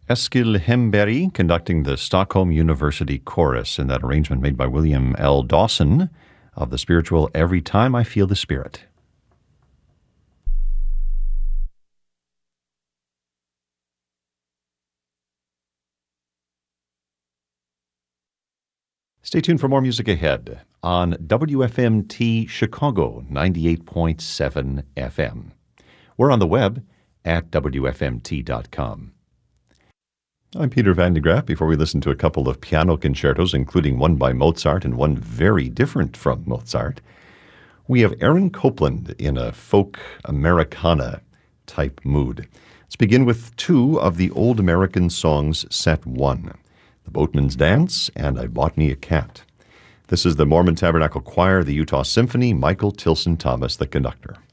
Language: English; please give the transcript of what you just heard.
Eskil Hemberg conducting the Stockholm University Chorus in that arrangement made by William L. Dawson of the spiritual Every Time I Feel the Spirit. Stay tuned for more music ahead on WFMT Chicago 98.7 FM. We're on the web at WFMT.com. I'm Peter Van de Graaff. Before we listen to a couple of piano concertos, including one by Mozart and one very different from Mozart, we have Aaron Copland in a folk Americana type mood. Let's begin with two of the old American songs, set one, The Boatman's Dance and I Bought Me a Cat. This is the Mormon Tabernacle Choir, the Utah Symphony, Michael Tilson Thomas, the conductor.